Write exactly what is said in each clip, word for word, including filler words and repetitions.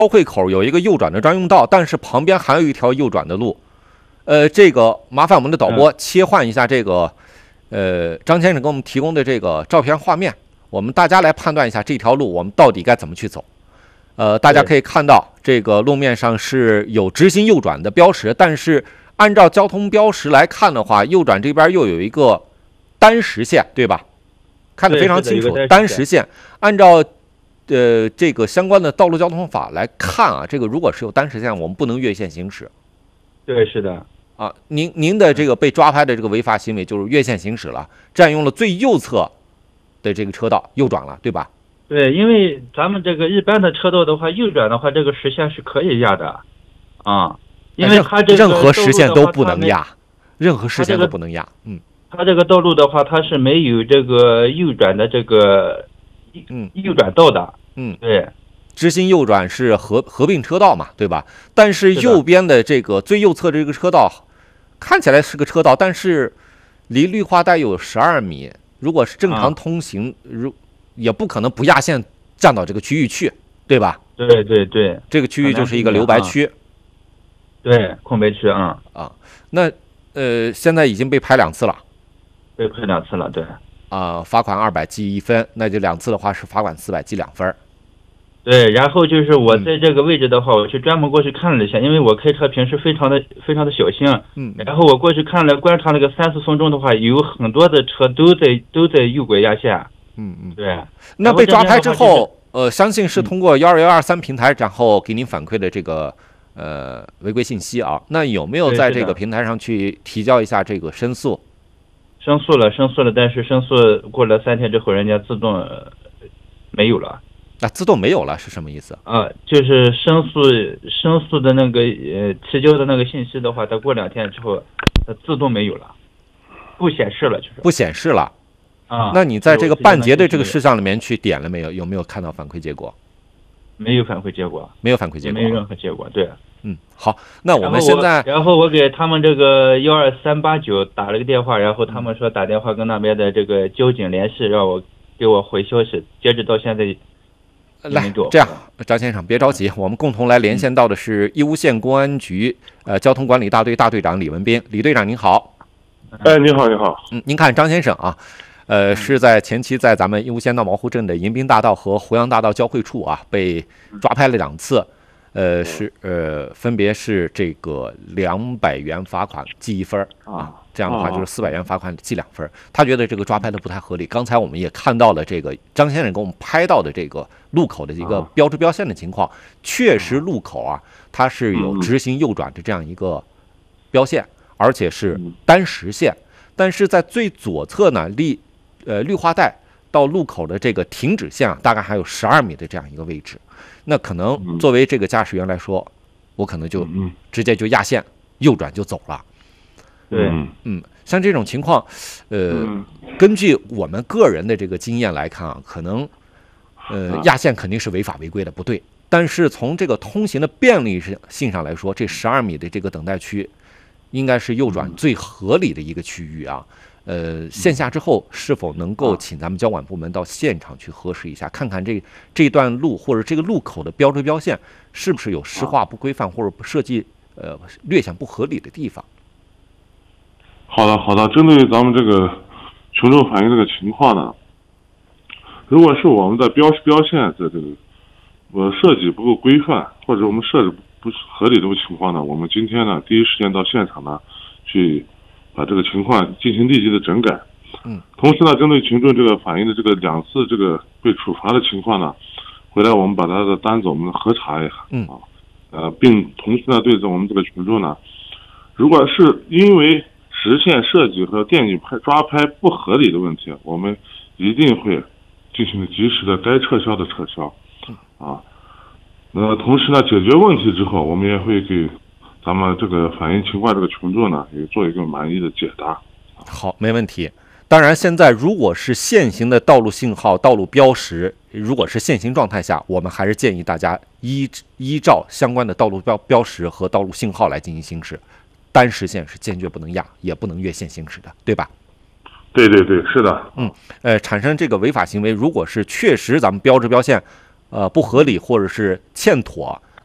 交汇口有一个右转的专用道，但是旁边还有一条右转的路。呃，这个麻烦我们的导播切换一下这个，呃，张先生给我们提供的这个照片画面，我们大家来判断一下这条路我们到底该怎么去走。呃，大家可以看到这个路面上是有直行右转的标识，但是按照交通标识来看的话，右转这边又有一个单实线，对吧？看得非常清楚，单实线。按照呃这个相关的道路交通法来看啊，这个如果是有单实线，我们不能越线行驶。 对，是的。 啊，您您的这个被抓拍的这个违法行为就是越线行驶了，占用了最右侧的这个车道右转了，对吧？ 对，因为咱们这个一般的车道的话，右转的话，这个实线是可以压的，啊，因为它这个任何实线都不能压，任何实线都不能压。嗯， 它这个道路的话，它是没有这个右转的这个嗯右转道的。 嗯， 对。 直行右转是合合并车道嘛，对吧？但是右边的这个最右侧这个车道看起来是个车道，但是离绿化带有十二米。如果是正常通行，如、啊、也不可能不压线站到这个区域去，对吧？ 对对对， 这个区域就是一个留白区。啊、 对，空白区啊啊。那呃，现在已经被拍两次了。 被拍两次了，对。 啊，罚款二百记一分，那就两次的话是罚款四百记两分。 对，然后就是我在这个位置的话，我去专门过去看了一下，因为我开车平时非常的非常的小心， 嗯， 然后我过去看了观察了个三四分钟的话，有很多的车都在都在右拐压线， 嗯嗯， 对。 那被抓拍之后，呃，相信是通过幺二幺二三平台，然后给您反馈的这个呃违规信息啊，那有没有在这个平台上去提交一下这个申诉？ 申诉了，申诉了，但是申诉过了三天之后，人家自动没有了。 那、啊、自动没有了是什么意思啊？就是申诉申诉的那个呃提交的那个信息的话，它过两天之后，它自动没有了，不显示了，就是不显示了啊。 那你在这个办结的这个事项里面去点了没有？有没有看到反馈结果？ 没有反馈结果， 没有反馈结果， 没有任何结果。对， 嗯，好，那我们现在， 然后我给他们这个幺二三八九打了个电话，然后他们说打电话跟那边的这个交警联系，让我给我回消息，截止到现在。 来，这样，张先生别着急，我们共同来连线到的是义乌县公安局呃交通管理大队大队长李文斌，李队长您好。 哎，你好，你好。 嗯，您看张先生啊，呃，是在前期在咱们义乌县闹毛湖镇的迎宾大道和湖阳大道交汇处啊被抓拍了两次，呃，是呃分别是这个两百元罚款记一分啊。这样的话就是四百元罚款记两分，他觉得这个抓拍的不太合理。刚才我们也看到了这个张先生给我们拍到的这个路口的一个标志标线的情况，确实路口啊它是有直行右转的这样一个标线，而且是单实线。但是在最左侧呢，离呃绿化带到路口的这个停止线啊，大概还有十二米的这样一个位置。那可能作为这个驾驶员来说，我可能就直接就压线右转就走了。 对， 嗯，像这种情况，呃，根据我们个人的这个经验来看啊，可能，呃，压线肯定是违法违规的，不对。但是从这个通行的便利性上来说，这十二米的这个等待区，应该是右转最合理的一个区域啊。呃，线下之后是否能够请咱们交管部门到现场去核实一下，看看这这段路或者这个路口的标志标线是不是有实化不规范或者设计呃略显不合理的地方。 好的，好的。针对咱们这个群众反映这个情况呢，如果是我们的标识标线的这个呃设计不够规范，或者我们设置不合理这种情况呢，我们今天呢第一时间到现场呢去把这个情况进行立即的整改。 嗯。 同时呢，针对群众这个反映的这个两次这个被处罚的情况呢，回来我们把他的单子我们核查一下。 嗯。 啊，呃，并同时呢对着我们这个群众呢，如果是因为实线设计和电影拍抓拍不合理的问题，我们一定会进行及时的该撤销的撤销，啊，那同时呢，解决问题之后，我们也会给咱们这个反映情况这个群众呢，也做一个满意的解答。 好，没问题。当然，现在如果是现行的道路信号、道路标识，如果是现行状态下，我们还是建议大家依依照相关的道路标标识和道路信号来进行行驶。单实线是坚决不能压，也不能越线行驶的，对吧？ 对对对，是的。 嗯，呃，产生这个违法行为，如果是确实咱们标志标线，呃，不合理或者是欠妥，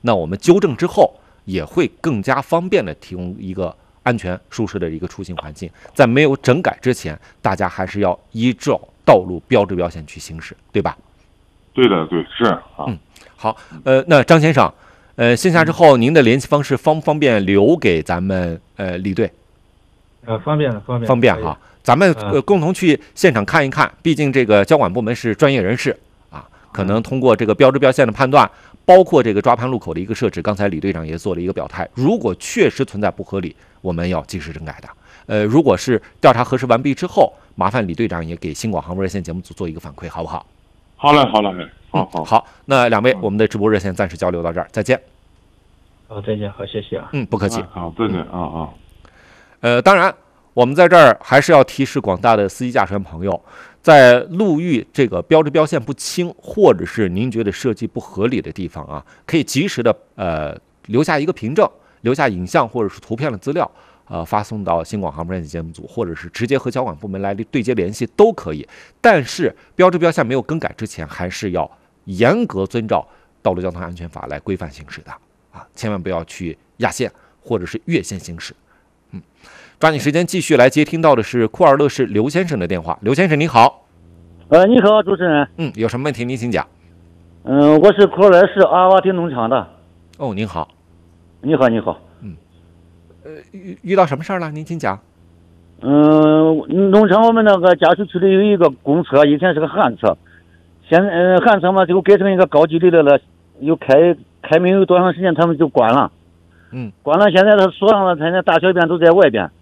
那我们纠正之后也会更加方便的提供一个安全舒适的一个出行环境。在没有整改之前，大家还是要依照道路标志标线去行驶，对吧？ 对的，对，是啊。 嗯，好，呃，那张先生，呃，线下之后您的联系方式方不方便留给咱们呃李队？ 呃，方便了，方便， 方便哈。咱们呃共同去现场看一看，毕竟这个交管部门是专业人士啊，可能通过这个标志标线的判断，包括这个抓盘路口的一个设置，刚才李队长也做了一个表态，如果确实存在不合理，我们要及时整改的。呃，如果是调查核实完毕之后，麻烦李队长也给新广航务热线节目组做一个反馈，好不好？ 好嘞，好嘞，好好、 嗯、好。那两位，我们的直播热线暂时交流到这儿，再见。 好，再见，好，谢谢啊。 嗯，不客气。 啊、好，再见啊啊。 呃，当然。我们在这儿还是要提示广大的司机驾驶员朋友，在路遇这个标志标线不清，或者是您觉得设计不合理的地方啊，可以及时的呃留下一个凭证，留下影像或者是图片的资料，呃发送到新广航务热线节目组，或者是直接和交管部门来对接联系都可以。但是标志标线没有更改之前，还是要严格遵照道路交通安全法来规范行驶的啊，千万不要去压线或者是越线行驶。嗯。抓紧时间继续来接听到的是库尔勒市刘先生的电话。刘先生您好。 呃，你好，主持人。 嗯，有什么问题您请讲。 嗯、呃，我是库尔勒市阿瓦丁农场的。 哦，您好。 你好，你好。 嗯。呃，遇遇到什么事儿了？您请讲。 嗯、呃，农场我们那个家属区里有一个公厕，以前是个旱厕，现呃旱厕嘛就改成一个高级的了，又开开没有多长时间，他们就关了。 嗯， 关了，现在他锁上了，现在大小便都在外边。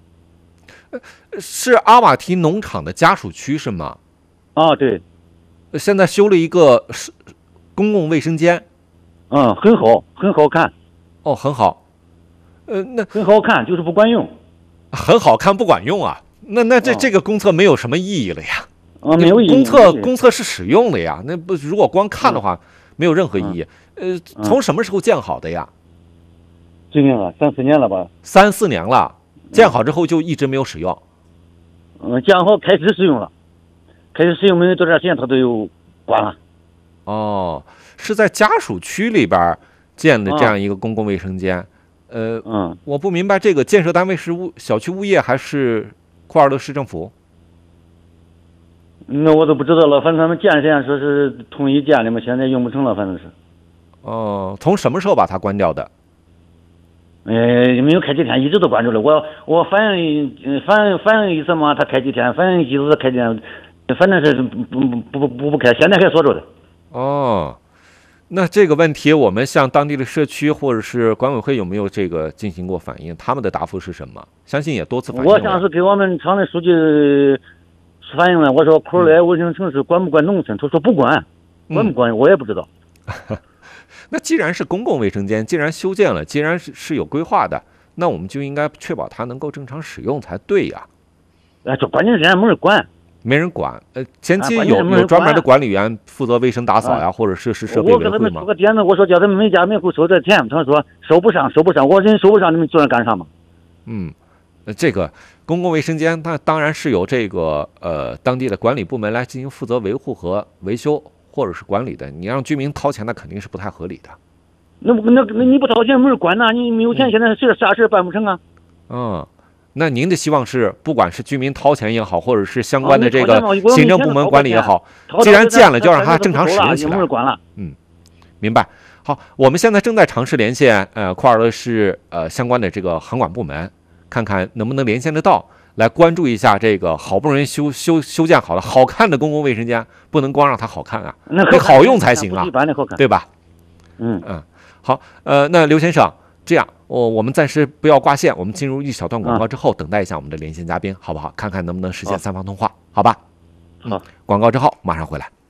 是阿瓦提农场的家属区是吗？ 啊，对。 现在修了一个公共卫生间。 嗯，很好，很好看。 哦，很好。呃，那很好看，就是不管用。 很好看不管用啊？那那这、 哦、 这个公厕没有什么意义了呀？ 啊，没有意义。 公厕公厕是使用的呀，那不如果光看的话，嗯、没有任何意义。嗯、呃，从什么时候建好的呀？ 几年了？三四年了吧？ 三四年了。建好之后就一直没有使用。 嗯，建好开始使用了，开始使用没有多长时间，它都有关了。 哦，是在家属区里边建的这样一个公共卫生间。啊、呃， 嗯， 我不明白这个建设单位是物小区物业还是库尔勒市政府？ 那我都不知道了，反正他们建设员说是同意建的嘛，现在用不成了，反正是。 哦，从什么时候把它关掉的？ 呃，没有开几天，一直都关注了。我我反映反反映一次嘛，他开几天；反映几次开几天，反正是不不不不不开，现在还锁着的。 哦，那这个问题我们向当地的社区或者是管委会有没有这个进行过反映？他们的答复是什么？相信也多次反映了。 我上次给我们厂的书记反映了，我说库尔勒卫生城市管不管农村？他说不管，管不管、嗯、我也不知道。 那既然是公共卫生间，既然修建了，既然是是有规划的，那我们就应该确保它能够正常使用才对呀。 哎，这关键是没人管， 没人管。呃，前期有、啊、有专门的管理员负责卫生打扫呀，啊、或者是是设备维护吗？ 我给他们出个点子，我说叫他们每家每户收点钱，他们说收不上，收不上。我说人收不上，你们做人干啥嘛？ 嗯，这个公共卫生间，它当然是由这个呃当地的管理部门来进行负责维护和维修。或者是管理的，你让居民掏钱，那肯定是不太合理的。 那那那你不掏钱没人管呐，你没有钱，现在是啥事办不成啊？ 嗯，那您的希望是，不管是居民掏钱也好，或者是相关的这个行政部门管理也好，既然建了，就让它正常使用起来。嗯，明白。好，我们现在正在尝试连线呃库尔勒市呃相关的这个航管部门，看看能不能连线得到。来关注一下这个好不容易修修修建好了好看的公共卫生间，不能光让它好看啊，得好用才行啊，对吧？ 嗯嗯，好，呃，那刘先生，这样，我我们暂时不要挂线，我们进入一小段广告之后，等待一下我们的连线嘉宾，好不好？看看能不能实现三方通话，好吧？ 好， 广告之后马上回来。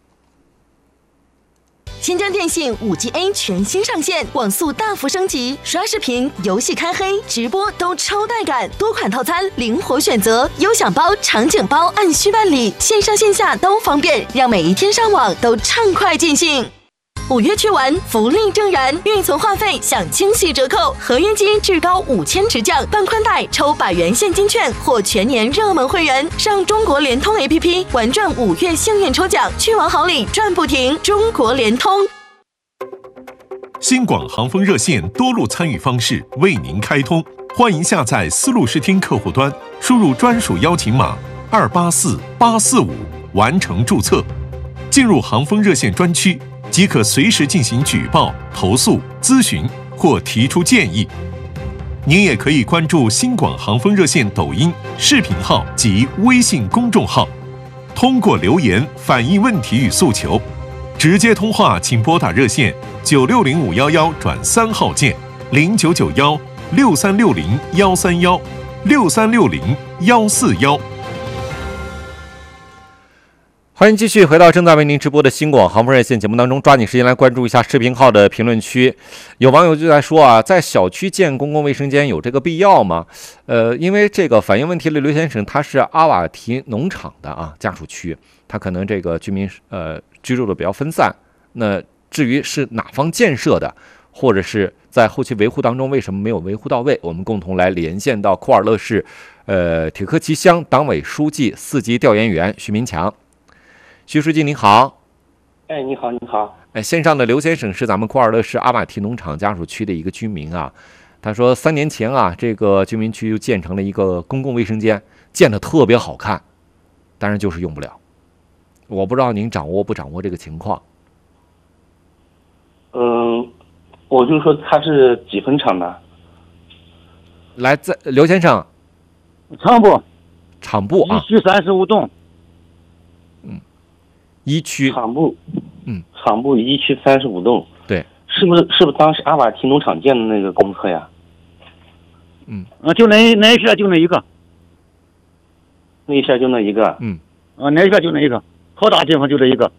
新疆电信 五 G A 全新上线，网速大幅升级，刷视频、游戏开黑、直播都超带感，多款套餐灵活选择，优享包、场景包按需办理，线上线下都方便，让每一天上网都畅快尽兴。五月去玩，福利正燃，运存话费享惊喜折扣，合约金至高五千直降，办宽带抽百元现金券或全年热门会员。上中国联通 A P P 玩转五月幸运抽奖，去玩好礼赚不停。中国联通。 新广航风热线多路参与方式为您开通，欢迎下载思路视听客户端，输入专属邀请码二八四八四五完成注册，进入航风热线专区即可随时进行举报、投诉、咨询或提出建议。您也可以关注新广航风热线抖音、视频号及微信公众号，通过留言反映问题与诉求。直接通话请拨打热线九六零五幺幺转三号键零九九幺六三六零幺三幺六三六零幺四幺。 欢迎继续回到正在为您直播的新广航风热线节目当中，抓紧时间来关注一下视频号的评论区。有网友就在说啊，在小区建公共卫生间有这个必要吗？呃，因为这个反映问题的刘先生他是阿瓦提农场的啊家属区，他可能这个居民呃居住的比较分散。那至于是哪方建设的，或者是在后期维护当中为什么没有维护到位，我们共同来连线到库尔勒市呃铁克旗乡党委书记、四级调研员徐明强。徐书记您好。 哎，你好，你好。 哎，线上的刘先生是咱们库尔勒市阿瓦提农场家属区的一个居民啊。他说，三年前啊，这个居民区又建成了一个公共卫生间，建得特别好看，但是就是用不了。我不知道您掌握不掌握这个情况？ 嗯，我就说他是几分厂的？ 来，在刘先生， 厂部， 厂部啊， 一区三十五栋。 嗯，一区。 厂部， 嗯， 厂部一区三十五栋。 对， 是不是是不是当时阿瓦提农场建的那个公厕呀？ 嗯， 啊，就那那一片就那一个。 那一片就那一个。 嗯， 啊，那一片就那一个，好大地方就这一个。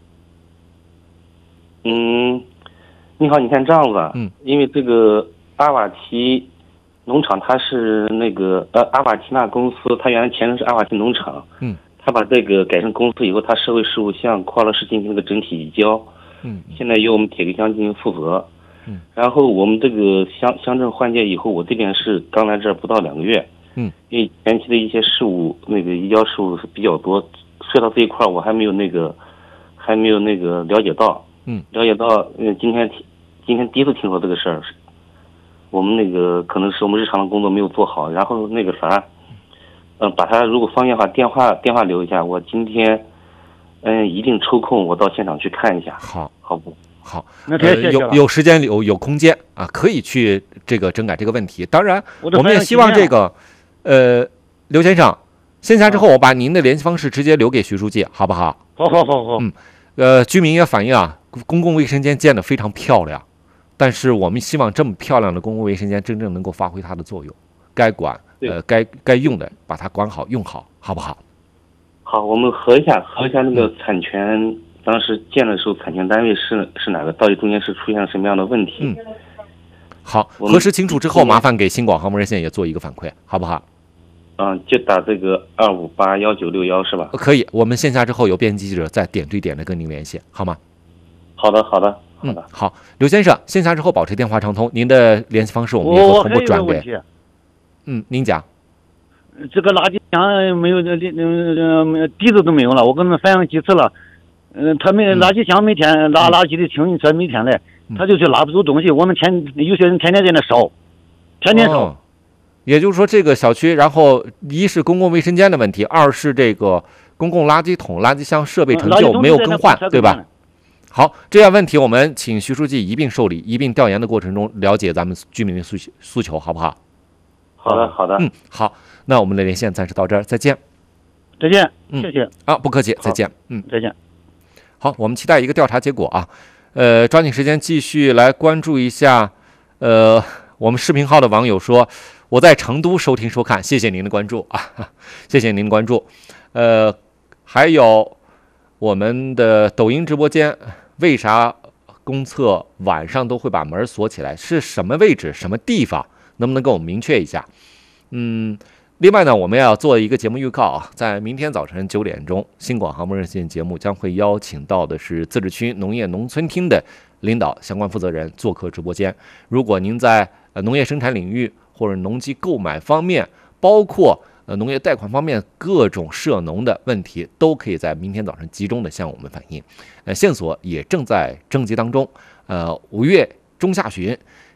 嗯，你好，你看这样子， 嗯， 因为这个阿瓦提农场它是那个呃阿瓦提纳公司，它原来前身是阿瓦提农场， 嗯， 它把这个改成公司以后，它社会事务向库尔勒市进行了个整体移交， 嗯， 现在由我们铁克乡进行负责， 嗯， 然后我们这个乡乡镇换届以后，我这边是刚来这儿不到两个月， 嗯， 因为前期的一些事务那个移交事务是比较多，涉到这一块我还没有那个还没有那个了解到。 嗯， 了解到，嗯，今天今天第一次听说这个事儿，我们那个可能是我们日常的工作没有做好，然后那个啥，嗯，把他如果方便的话，电话电话留一下，我今天，嗯，一定抽空我到现场去看一下。 好， 好不？ 好， 那太谢谢了。 有有时间有有空间啊，可以去这个整改这个问题。当然， 我我们也希望这个，呃，刘先生，线下之后我把您的联系方式直接留给徐书记，好不好？ 好好好好。 嗯，呃，居民也反映啊。公共卫生间建得非常漂亮，但是我们希望这么漂亮的公共卫生间真正能够发挥它的作用，该管呃该该用的把它管好用好，好不好？ 好，我们核一下核一下那个产权，嗯、当时建的时候产权单位是是哪个？到底中间是出现了什么样的问题？ 嗯，好，核实清楚之后，麻烦给新广航风热线也做一个反馈，好不好？ 嗯，就打这个二五八幺九六幺是吧？ 可以，我们线下之后有编辑记者再点对点的跟您联系，好吗？ 好的，好的，好的， 嗯，好，刘先生，线下之后保持电话畅通，您的联系方式我们也会同步转给。嗯，您讲。 这个垃圾箱没有，呃，底子都没有了，我跟他们反映几次了。嗯、呃，他们垃圾箱每天拉垃圾的清运车每天来，他就是拉不走东西。我们天有些人天天在那烧，天天烧。 哦，也就是说，这个小区，然后一是公共卫生间的问题，二是这个公共垃圾桶、垃圾箱设备陈旧没有更换，对吧？好，这样问题我们请徐书记一并受理，一并调研的过程中了解咱们居民的诉诉求，好不好？ 好的，好的。 嗯，好，那我们的连线暂时到这儿，再见。 再见， 嗯、 谢谢。 啊，不客气，再见。嗯， 再见。 好，我们期待一个调查结果啊。呃，抓紧时间继续来关注一下。呃，我们视频号的网友说，我在成都收听收看，谢谢您的关注啊，谢谢您的关注。呃，还有。我们的抖音直播间为啥公厕晚上都会把门锁起来？是什么位置、什么地方？能不能给我们明确一下？嗯，另外呢，我们要做一个节目预告啊，在明天早晨九点钟，新广航风热线节目将会邀请到的是自治区农业农村厅的领导相关负责人做客直播间。如果您在呃农业生产领域或者农机购买方面，包括呃，农业贷款方面各种涉农的问题，都可以在明天早上集中的向我们反映。呃，线索也正在征集当中。呃，五月中下旬，